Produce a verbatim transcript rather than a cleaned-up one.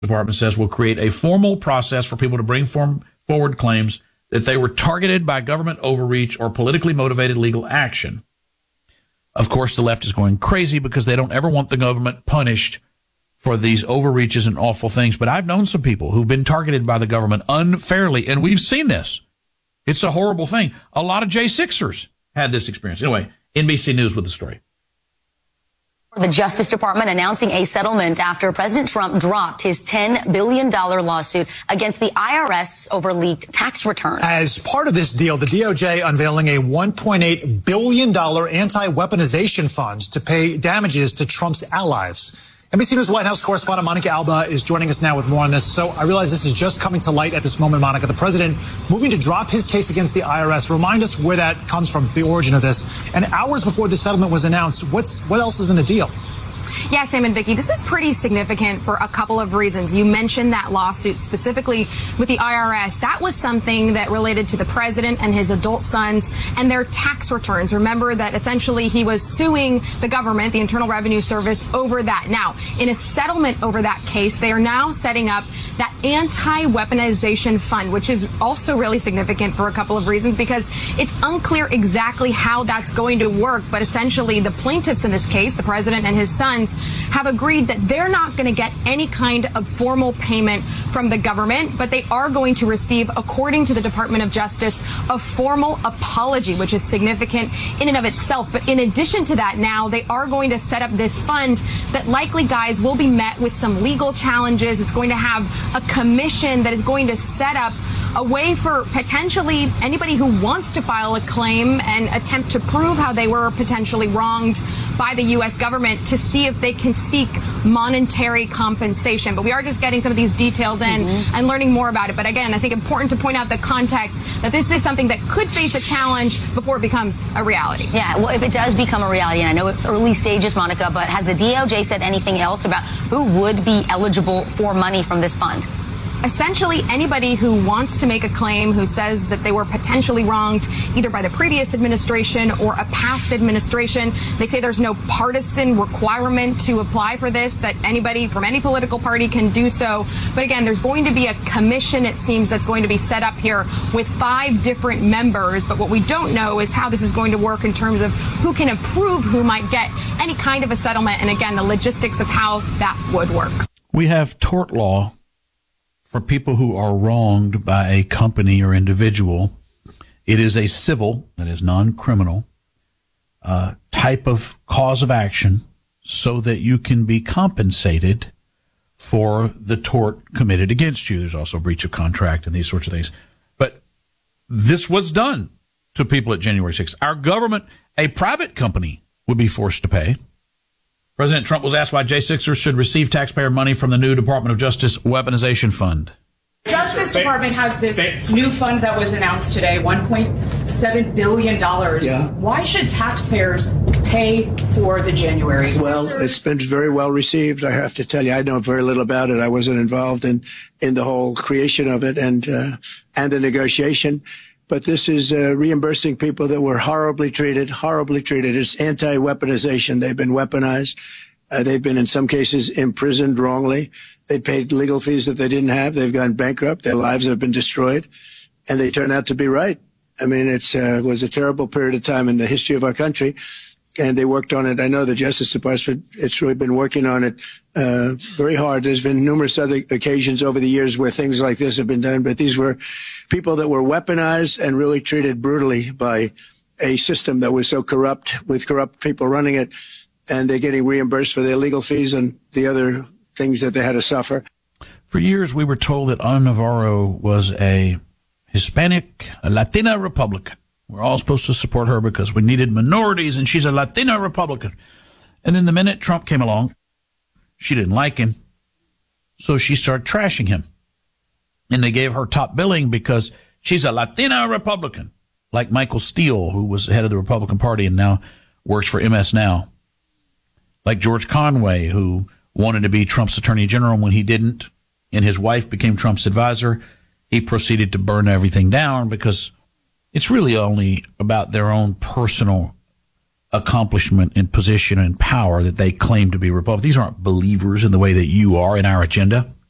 Department says will create a formal process for people to bring form, forward claims that they were targeted by government overreach or politically motivated legal action. Of course, the left is going crazy because they don't ever want the government punished for these overreaches and awful things. But I've known some people who've been targeted by the government unfairly, and we've seen this. It's a horrible thing. A lot of J sixers had this experience. Anyway, N B C News with the story. The Justice Department announcing a settlement after President Trump dropped his ten billion dollars lawsuit against the I R S over leaked tax returns. As part of this deal, the D O J unveiling a one point eight billion dollars anti-weaponization fund to pay damages to Trump's allies. N B C News White House correspondent Monica Alba is joining us now with more on this. So I realize this is just coming to light at this moment, Monica. The president moving to drop his case against the I R S. Remind us where that comes from, the origin of this. And hours before the settlement was announced, what's what else is in the deal? Yeah, Sam and Vicky, this is pretty significant for a couple of reasons. You mentioned that lawsuit specifically with the I R S. That was something that related to the president and his adult sons and their tax returns. Remember that essentially he was suing the government, the Internal Revenue Service, over that. Now, in a settlement over that case, they are now setting up that anti-weaponization fund, which is also really significant for a couple of reasons because it's unclear exactly how that's going to work. But essentially, the plaintiffs in this case, the president and his sons, have agreed that they're not going to get any kind of formal payment from the government, but they are going to receive, according to the Department of Justice, a formal apology, which is significant in and of itself. But in addition to that, now they are going to set up this fund that likely, guys, will be met with some legal challenges. It's going to have a commission that is going to set up a way for potentially anybody who wants to file a claim and attempt to prove how they were potentially wronged by the U S government to see if they can seek monetary compensation. But we are just getting some of these details in mm-hmm. and learning more about it. But again, I think important to point out the context that this is something that could face a challenge before it becomes a reality. Yeah, well, if it does become a reality, and I know it's early stages, Monica, but has the D O J said anything else about who would be eligible for money from this fund? Essentially, anybody who wants to make a claim, who says that they were potentially wronged either by the previous administration or a past administration. They say there's no partisan requirement to apply for this, that anybody from any political party can do so. But again, there's going to be a commission, it seems, that's going to be set up here with five different members. But what we don't know is how this is going to work in terms of who can approve who might get any kind of a settlement. And again, the logistics of how that would work. We have tort law for people who are wronged by a company or individual. It is a civil, that is non-criminal, uh, type of cause of action so that you can be compensated for the tort committed against you. There's also breach of contract and these sorts of things. But this was done to people at January sixth. Our government, a private company, would be forced to pay. President Trump was asked why J sixers should receive taxpayer money from the new Department of Justice Weaponization Fund. Justice Department has this new fund that was announced today, one point seven billion dollars. Yeah. Why should taxpayers pay for the January sixth? Well, it's been very well received, I have to tell you. I know very little about it. I wasn't involved in, in the whole creation of it and, uh, and the negotiation. But this is uh, reimbursing people that were horribly treated, horribly treated. It's anti-weaponization. They've been weaponized. Uh, they've been, in some cases, imprisoned wrongly. They paid legal fees that they didn't have. They've gone bankrupt. Their lives have been destroyed. And they turn out to be right. I mean, it's uh, was a terrible period of time in the history of our country. And they worked on it. I know the Justice Department, it's really been working on it uh very hard. There's been numerous other occasions over the years where things like this have been done, but these were people that were weaponized and really treated brutally by a system that was so corrupt, with corrupt people running it, and they're getting reimbursed for their legal fees and the other things that they had to suffer. For years, we were told that Ana Navarro was a Hispanic, a Latina Republican. We're all supposed to support her because we needed minorities, and she's a Latina Republican. And then the minute Trump came along, she didn't like him, so she started trashing him. And they gave her top billing because she's a Latina Republican, like Michael Steele, who was head of the Republican Party and now works for M S Now. Like George Conway, who wanted to be Trump's attorney general when he didn't, and his wife became Trump's advisor. He proceeded to burn everything down because it's really only about their own personal accomplishment and position and power that they claim to be Republican. These aren't believers in the way that you are in our agenda.